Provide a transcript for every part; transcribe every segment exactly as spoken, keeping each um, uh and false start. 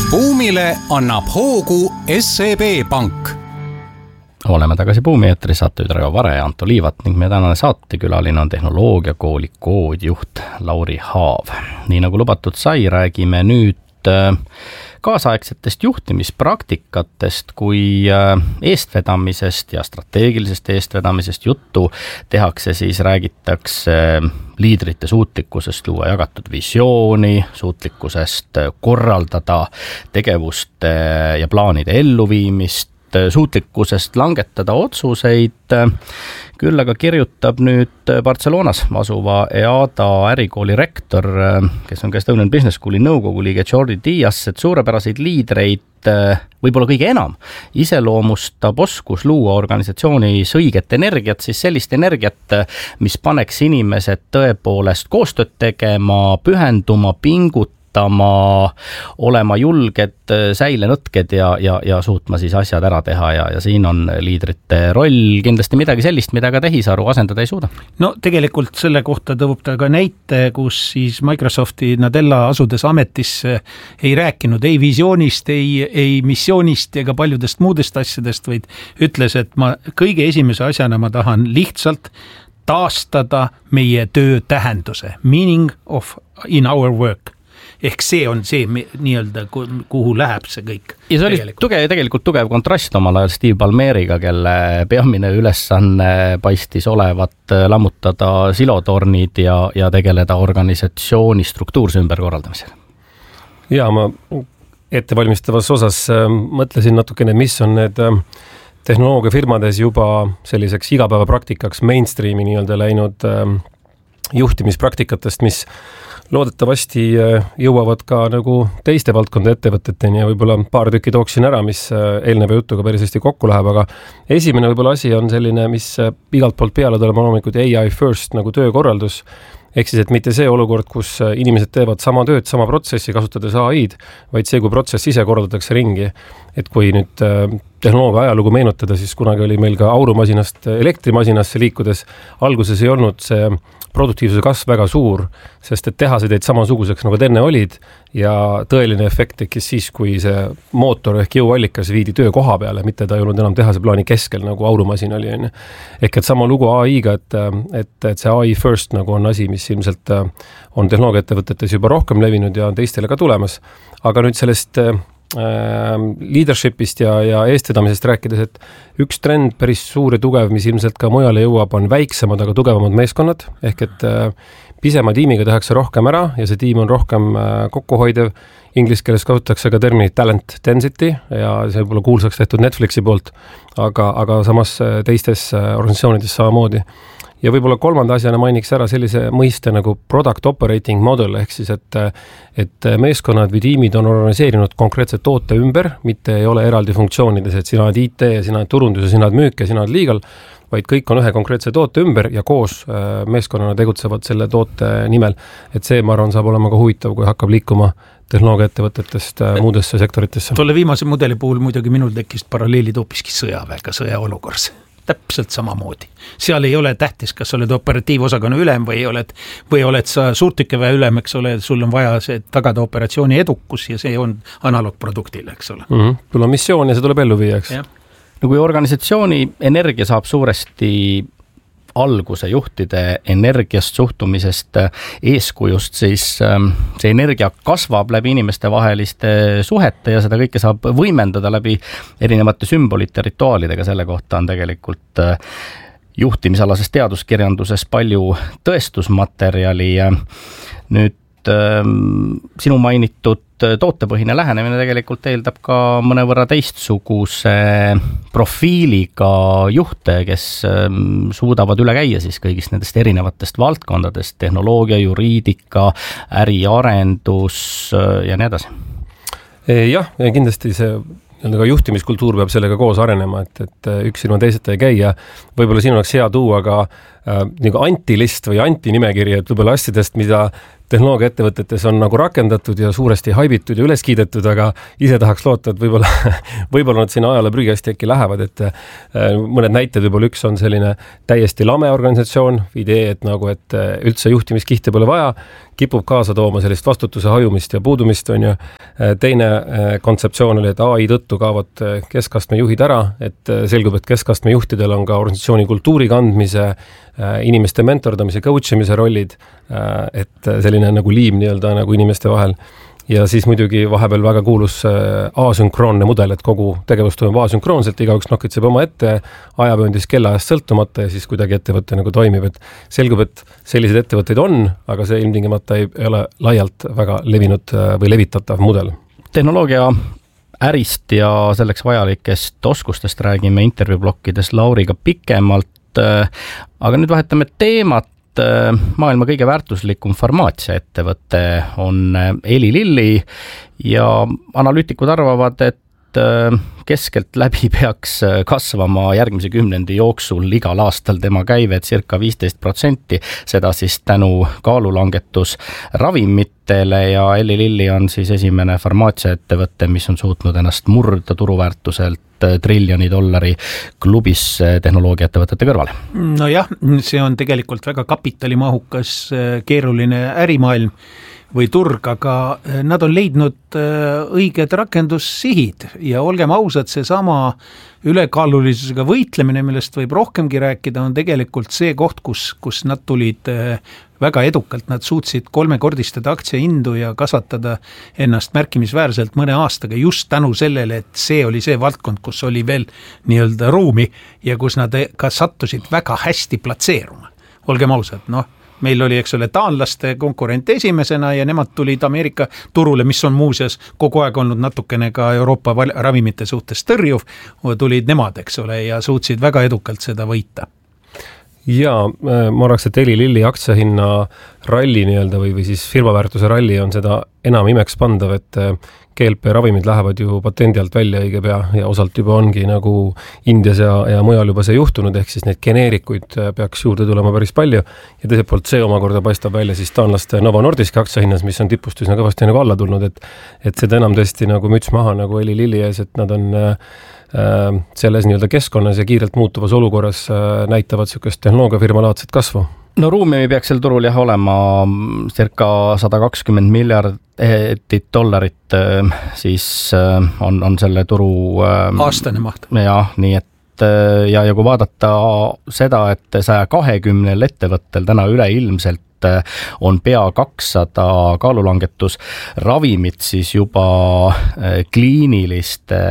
Buumile annab hoogu S E B Pank. Oleme tagasi Buumi eetris, saatejuht Raivo Vare ja Anto Liivat ning meie tänane saatekülaline on tehnoloogiakooli koodjuht Lauri Haav. Nii nagu lubatud sai, räägime nüüd kaasaegsetest juhtimispraktikatest, kui eestvedamisest ja strateegilisest eestvedamisest juttu tehakse, siis räägitakse liidrite suutlikkusest luua jagatud visiooni, suutlikkusest korraldada tegevuste ja plaanide elluviimist, suutlikkusest langetada otsuseid. Küll aga kirjutab nüüd Barcelonas asuva E A D A ärikooli rektor, kes on ka Estonian Business Schooli nõukogu liige Jordi Dias, et suurepäraseid liidreid võib-olla kõige enam iseloomustab oskus luua organisatsioonis õiget energiat, siis sellist energiat, mis paneks inimesed tõepoolest koostööd tegema, pühenduma, pingutama, olema julged, säilenõtked ja, ja, ja suutma siis asjad ära teha ja, ja siin on liidrite roll kindlasti midagi sellist, mida ka tehisaru asendada ei suuda. No tegelikult selle kohta tõvub ta ka näite, kus siis Microsofti Nadella asudes ametisse ei rääkinud ei visioonist, ei, ei missioonist ega paljudest muudest asjadest, vaid ütles, et ma kõige esimese asjana ma tahan lihtsalt taastada meie töö tähenduse, meaning of in our work. Ehk see on see nii-öelda, kuhu läheb see kõik. Ja see oli tegelikult. Tugev, tegelikult tugev kontrast omal ajal Steve Ballmeriga, kelle peamine ülesanne paistis olevat lammutada silotornid ja, ja tegeleda organisatsiooni struktuurse ümberkorraldamisega. Ja ma ettevalmistavas osas mõtlesin natukene, mis on need tehnoloogiafirmades juba selliseks igapäevapraktikaks mainstreami nii-öelda läinud juhtimispraktikatest, mis loodetavasti jõuavad ka nagu teiste valdkonda ettevõteteni ja võib-olla paar tükki tooksin ära, mis eelneva jutuga päris hästi kokku läheb, aga esimene võib-olla asi on selline, mis igalt poolt peale tuleb loomulikult A I first nagu töökorraldus, ehk siis, et mitte see olukord, kus inimesed teevad sama tööd, sama protsessi kasutades A I-d, vaid see, kui protsess ise korraldatakse ringi. Et kui nüüd tehnoloogia ajalugu meenutada, siis kunagi oli meil ka aurumasinast elektrimasinasse liikudes, alguses ei olnud see produktiivsuse kasv väga suur, sest et tehased jäid samasuguseks nagu enne olid ja tõeline efekt tekkis siis, kui see mootor ehk jõuallikas viidi töö koha peale, mitte ta ei olnud enam tehase plaani keskel, nagu aurumasin oli. Ehk et sama lugu A I-ga, et, et, et see A I first nagu on asi, mis ilmselt on tehnoloogiaettevõtetes juba rohkem levinud ja on teistele ka tulemas. Aga nüüd sellest leadershipist ja, ja eestvedamisest rääkides, et üks trend päris suur ja tugev, mis ilmselt ka mujale jõuab, on väiksemad, aga tugevamad meeskonnad, ehk et pisema tiimiga tehakse rohkem ära ja see tiim on rohkem kokkuhoidev. Inglis keeles kasutatakse ka terminit talent density ja see võib-olla kuulsaks tehtud Netflixi poolt, aga, aga samas teistes organisatsioonides samamoodi. Ja võib-olla kolmanda asjana mainiks ära sellise mõiste nagu product operating model, ehk siis, et, et meeskonnad või tiimid on organiseerinud konkreetse toote ümber, mitte ei ole eraldi funktsioonides, et sina oled I T ja sina oled turundus ja sina oled müük ja sina oled legal, vaid kõik on ühe konkreetse toote ümber ja koos meeskonnana tegutsevad selle toote nimel. Et see, ma arvan, saab olema ka huvitav, kui hakkab liikuma tehnoloogiaettevõtetest muudesse sektoritesse. Tolle viimase mudeli puhul muidugi minul tekkist paralleelid hoopiski sõjaväega, sõjaolukorras. Täpselt samamoodi. Seal ei ole tähtis, kas oled operatiivosakonna ülem või oled, või oled sa suurtükeväe ülem, eks ole, sul on vaja see tagada operatsiooni edukus ja see on analoogproduktile, eks ole. Mm-hmm. Sul on missioon ja see tuleb ellu viia, eks? No kui organisatsiooni energia saab suuresti alguse juhtide energiast, suhtumisest, eeskujust, siis see energia kasvab läbi inimeste vaheliste suhete ja seda kõike saab võimendada läbi erinevate sümbolite, rituaalidega. Selle kohta on tegelikult juhtimisalasest teaduskirjanduses palju tõestusmaterjali. Nüüd sinu mainitud tootepõhine lähenemine tegelikult eeldab ka mõnevõrra teistsuguse profiiliga juhte, kes suudavad üle käia siis kõigist nendest erinevatest valdkondadest, tehnoloogia, juriidika, äriarendus ja nii edasi. Jah, ja kindlasti see ka juhtimiskultuur peab sellega koos arenema, et, et üks ilma teiseta ei käi ja võib-olla siin oleks hea tuua ka äh, nagu antilist või antinimekiri, et võib-olla asjadest, mida tehnoloogiaettevõtetes on nagu rakendatud ja suuresti haibitud ja üles kiidetud, aga ise tahaks loota, et võib-olla, võib-olla nad sinna ajale prügihasti äkki lähevad, et mõned näited, võib-olla üks on selline täiesti lame organisatsioon, idee, et nagu, et üldse juhtimiskihte pole vaja, kipub kaasa tooma sellist vastutuse hajumist ja puudumist, on ju. Teine kontseptsioon oli, et A I tõttu kaovad keskastme juhid ära, et selgub, et keskastme juhtidel on ka organisatsiooni kultuuri kandmise, inimeste mentordamise, coach imise rollid, et selline nagu liim nii-öelda nagu inimeste vahel. Ja siis muidugi vahepeal väga kuulus asünkroonne mudel, et kogu tegevus toimub asünkroonselt, igaüks nokitseb oma ette, ajavööndis kellaajast sõltumata ja siis kuidagi ettevõte nagu toimib, et selgub, et selliseid ettevõtteid on, aga see ilmtingimata ei ole laialt väga levinud või levitatav mudel. Tehnoloogia ärist ja selleks vajalikest oskustest räägime intervjuublokkides Lauriga pikemalt, aga nüüd vahetame teemat. Maailma kõige väärtuslikum farmaatsiaettevõte on Eli Lilly ja analüütikud arvavad, et keskelt läbi peaks kasvama järgmise kümnendi jooksul igal aastal tema käive circa viisteist protsenti, seda siis tänu kaalulangetus ravimitele ja Eli Lilly on siis esimene farmaatsiaettevõte, mis on suutnud ennast murda turuväärtuselt triljoni dollari klubis tehnoloogiaettevõtete kõrvale. No jah, see on tegelikult väga kapitalimahukas keeruline ärimaailm või turg, aga nad on leidnud õiged rakendussihid ja olgem ausad, see sama ülekaalulisusega võitlemine, millest võib rohkemgi rääkida, on tegelikult see koht, kus, kus nad tulid väga edukalt, nad suutsid kolmekordistada aktsiahindu ja kasvatada ennast märkimisväärselt mõne aastaga just tänu sellele, et see oli see valdkond, kus oli veel nii-öelda ruumi ja kus nad ka sattusid väga hästi platseeruma. Olgem ausad, noh, meil oli, eks ole, taanlaste konkurent esimesena ja nemad tulid Ameerika turule, mis on muuseas kogu aeg olnud natukene ka Euroopa ravimite suhtes tõrjuv, tulid nemad, eks ole, ja suutsid väga edukalt seda võita. Ja ma arvaks, et Eli Lilly aktsiahinna ralli nii-öelda või, või siis firmaväärtuse ralli on seda enam imeks pandav, et G L P ravimid lähevad ju patendi alt välja õige pea ja osalt juba ongi nagu Indias ja, ja mujal juba see juhtunud, ehk siis neid geneerikuid peaks juurde tulema päris palju ja teiselt poolt see omakorda paistab välja siis taanlaste Novo Nordiski aktsiahinnas, mis on tipust üsna kõvasti nagu alla tulnud, et, et seda enam tõesti nagu müts maha nagu Eli Lilly ees, et nad on selles nii-öelda keskkonnas ja kiirelt muutuvas olukorras näitavad niisugust tehnoloogiafirma laadset kasvu. No ruumi peaks seal turul jah olema circa sada kakskümmend miljardit dollarit, siis on, on selle turu aastane maht. Jah, nii et ja, ja kui vaadata seda, et saja kahekümnel ettevõttel täna üleilmselt on pea kakssada kaalulangetus ravimit, siis juba kliiniliste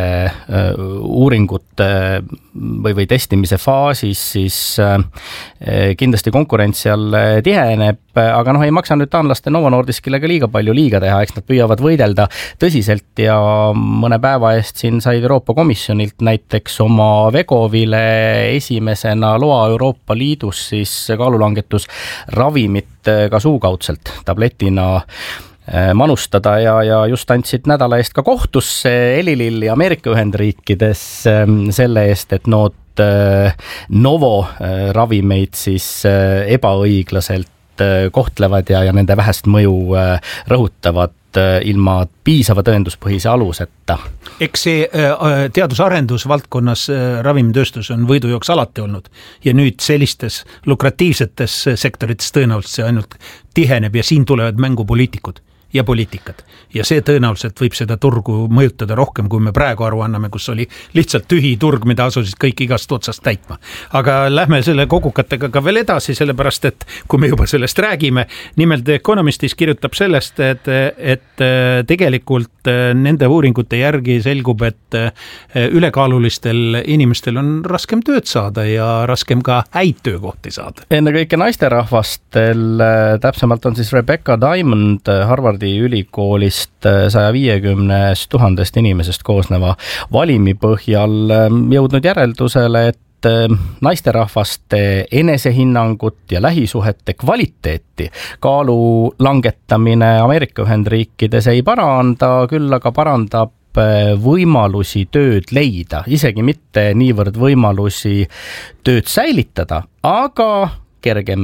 uuringute või, või testimise faasis, siis kindlasti konkurents seal tiheneb, aga noh, ei maksa nüüd taanlaste Novo Nordiskile ka liiga palju liiga teha, eks nad püüavad võidelda tõsiselt ja mõne päeva eest siin said Euroopa Komisjonilt näiteks oma Vegovile esimesena loa Euroopa Liidus siis kaalulangetus ravi ka suukaudselt tabletina manustada ja, ja just andsid nädala eest ka kohtusse Eli Lilly Ameerika Ühendriikides selle eest, et nood Novo ravimeid siis ebaõiglaselt kohtlevad ja, ja nende vähest mõju rõhutavad ilma piisava tõenduspõhise aluseta. Eks see teadusarendus valdkonnas ravimitööstus on võidujooks alati olnud ja nüüd sellistes lukratiivsetes sektorites tõenäoliselt see ainult tiheneb ja siin tulevad mängu poliitikud ja poliitikad. Ja see tõenäoliselt võib seda turgu mõjutada rohkem, kui me praegu aru anname, kus oli lihtsalt tühi turg, mida asusid kõik igast otsast täitma. Aga lähme selle kogukatega ka veel edasi, sellepärast, et kui me juba sellest räägime, nimelt Economistis kirjutab sellest, et, et tegelikult nende uuringute järgi selgub, et ülekaalulistel inimestel on raskem tööd saada ja raskem ka häid töökohti saada. Enne kõike naisterahvastel, täpsemalt on siis Rebecca Diamond Harvardi ülikoolist saja viiekümnest tuhandest inimesest koosneva valimi põhjal jõudnud järeldusele, et naisterahvaste enesehinnangut ja lähisuhete kvaliteeti kaalu langetamine Ameerika Ühendriikides ei paranda, küll aga parandab võimalusi tööd leida, isegi mitte niivõrd võimalusi tööd säilitada, aga kergem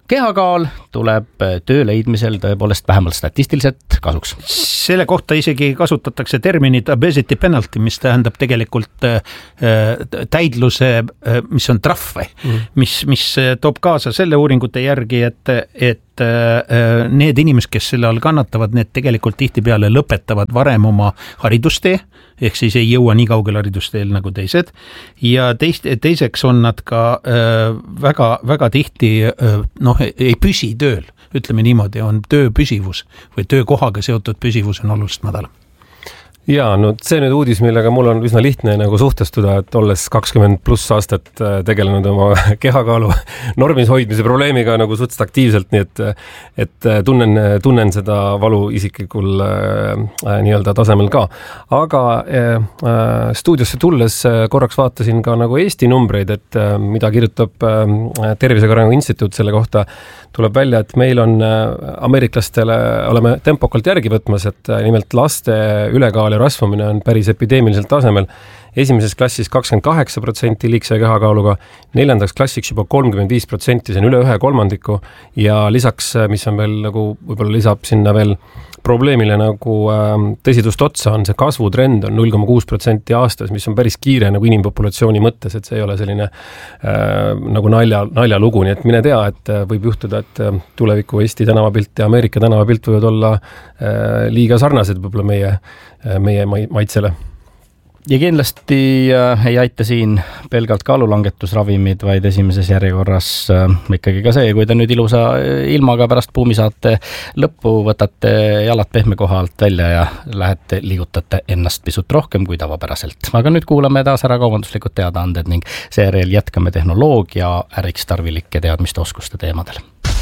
kehakaal tuleb töö leidmisel tõepoolest vähemalt statistiliselt kasuks. Selle kohta isegi kasutatakse terminit obesity penalty, mis tähendab tegelikult äh, täidluse, äh, mis on trahve, mm. mis, mis toob kaasa selle uuringute järgi, et, et äh, need inimesed, kes selle all kannatavad, need tegelikult tihtipeale lõpetavad varem oma haridustee, ehk siis ei jõua nii kaugel haridusteel nagu teised ja teist, teiseks on nad ka äh, väga, väga tihti äh, noh, ei püsi tööl, ütleme niimoodi, on töö püsivus või töökohaga seotud püsivus on oluliselt madalam. Jaa, no see nüüd uudis, millega mul on üsna lihtne nagu suhtestuda, et olles kakskümmend pluss aastat tegelenud oma kehakaalu normis hoidmise probleemiga nagu suhteliselt aktiivselt, nii et, et tunnen, tunnen seda valu isiklikul äh, nii-öelda tasemel ka. Aga äh, stuudiosse tulles korraks vaatasin ka nagu Eesti numbreid, et äh, mida kirjutab äh, Tervise Arengu Instituut selle kohta, tuleb välja, et meil on äh, ameeriklastele, oleme tempokalt järgi võtmas, et äh, nimelt laste ülekaal rasvumine on päris epideemilisel tasemel. Esimeses klassis kakskümmend kaheksa protsenti liigse kehakaaluga, neljandaks klassiks juba kolmkümmend viis protsenti, see on üle ühe kolmandiku ja lisaks, mis on veel nagu, võib-olla lisab sinna veel probleemile nagu äh, tõsidust otsa, on see kasvutrend on null koma kuus protsenti aastas, mis on päris kiire nagu inimpopulatsiooni mõttes, et see ei ole selline äh, nagu nalja, nalja lugu, nii et mine tea, et äh, võib juhtuda, et äh, tuleviku Eesti tänavapilt ja Ameerika tänavapilt võivad olla äh, liiga sarnased võib-olla meie, äh, meie maitsele. Ja kindlasti äh, ei aita siin pelgalt kaalulangetusravimid, vaid esimeses järjekorras äh, ikkagi ka see, kui te nüüd ilusa ilmaga pärast buumi saate lõppu, võtate jalad pehme koha alt välja ja lähete, liigutate ennast pisut rohkem kui tavapäraselt. Aga nüüd kuulame taas ära kaubanduslikud teadaanded ning seejärel jätkame tehnoloogia äriks tarvilike teadmiste oskuste teemadel.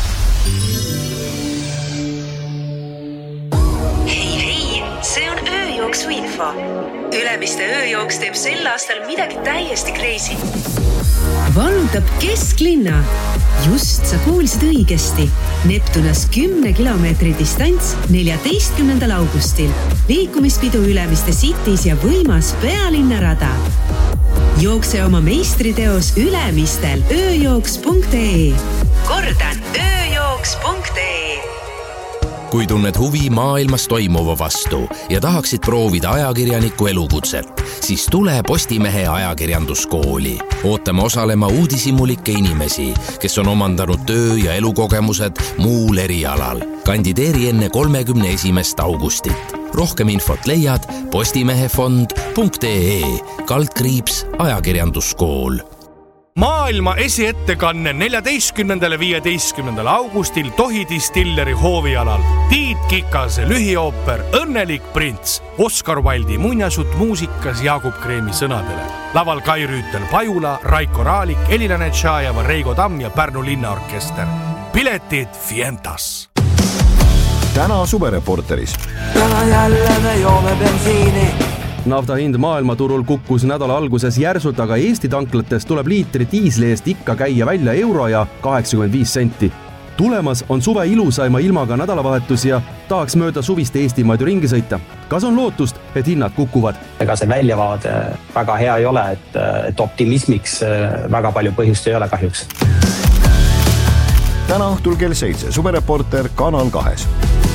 Hei, hei, see on ööjooksu info. Ülemiste ööjooks teeb sel aastal midagi täiesti crazy. Vallutab kesklinna. Just sa kuulsid õigesti. Neptunas kümne kilomeetri distants neljateistkümnendal augustil. Liikumispidu Ülemiste Cities ja võimas pealinnarada. Jookse oma meistriteos Ülemistel ööjooks punkt ee. Kordan, ööjooks punkt ee. Kui tunned huvi maailmas toimuva vastu ja tahaksid proovida ajakirjaniku elukutset, siis tule Postimehe ajakirjanduskooli. Ootame osalema uudishimulikke inimesi, kes on omandanud töö- ja elukogemused muul erialal. Kandideeri enne kolmekümne esimest augustit. Rohkem infot leiad postimehefond punkt ee, kaldkriips ajakirjanduskool. Maailma esiettekanne neljateistkümnendal ja viieteistkümnendal augustil Tohi Distilleri hoovialal. Tiit Kikase lühiooper Õnnelik prints. Oscar Wilde'i muinasjutt muusikas Jaagup Kreemi sõnadele. Laval Kai Rüütel Pajula, Raiko Raalik, Elina Tšajeva, Reigo Tamm ja Pärnu linnaorkester. Piletid Fientas. Täna suvereporteris. Täna jälle me joome bensiini. Nafta hind maailmaturul kukkus nädala alguses järsult, aga Eesti tanklates tuleb liitri diisli eest ikka käia välja euro ja kaheksakümmend viis senti. Tulemas on suve ilusaima ilmaga nädalavahetus ja tahaks mööda suvist Eestimaid ringi sõita. Kas on lootust, et hinnad kukuvad? Ega see väljavaade väga hea ei ole, et, et optimismiks väga palju põhjust ei ole kahjuks. Täna õhtul kell seitse Suvereporter Kanal kahes.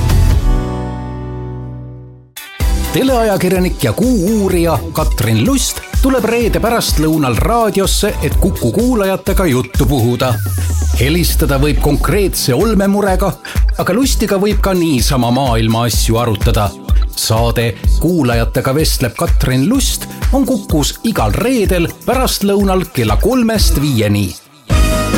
Teleajakirjanik ja kuu-uurija Katrin Lust tuleb reede pärast lõunal raadiosse, et Kuku kuulajatega juttu puhuda. Helistada võib konkreetse olmemurega, aga Lustiga võib ka niisama maailma asju arutada. Saade Kuulajatega vestleb Katrin Lust on Kukus igal reedel pärast lõunal kella kolmest viieni.